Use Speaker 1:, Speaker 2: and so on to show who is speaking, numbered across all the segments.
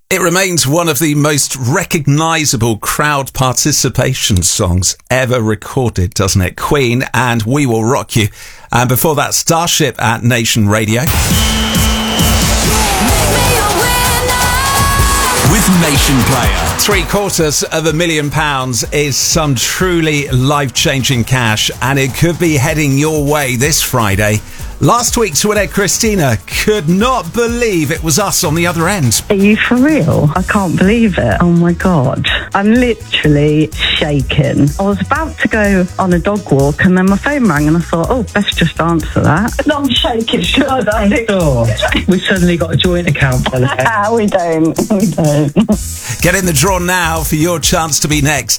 Speaker 1: It remains one of the most recognisable crowd participation songs ever recorded, doesn't it? Queen and We Will Rock You. And before that, Starship at Nation Radio.
Speaker 2: With Nation Player.
Speaker 1: £750,000 is some truly life-changing cash, and it could be heading your way this Friday. Last week's winner, Christina, could not believe it was us on the other end.
Speaker 3: Are you for real? I can't believe it. Oh my God. I'm literally shaking. I was about to go on a dog walk and then my phone rang and I thought, oh, best just answer that. And I'm shaking.
Speaker 4: We suddenly got a joint account.
Speaker 3: We don't.
Speaker 1: Get in the draw now for your chance to be next.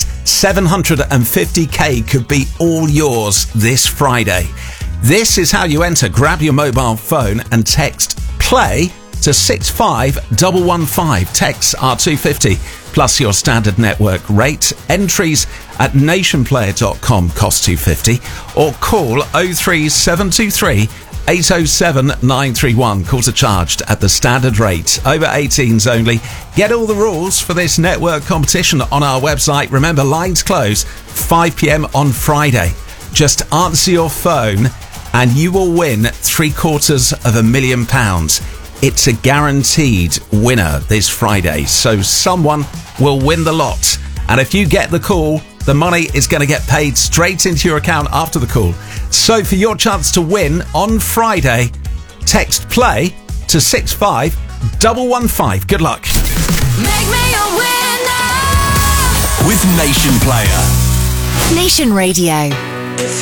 Speaker 1: 750k could be all yours this Friday. This is how you enter. Grab your mobile phone and text PLAY to 65115. Texts are £2.50 plus your standard network rate. Entries at nationplayer.com cost £2.50 or call 03723 807 931. Calls are charged at the standard rate. Over 18s only. Get all the rules for this network competition on our website. Remember, lines close 5 p.m. on Friday. Just answer your phone and you will win £750,000. It's a guaranteed winner this Friday, so someone will win the lot. And if you get the call, the money is going to get paid straight into your account after the call. So for your chance to win on Friday, text PLAY to 65115. Good luck.
Speaker 5: Make me a winner
Speaker 2: with Nation Player.
Speaker 5: Nation Radio.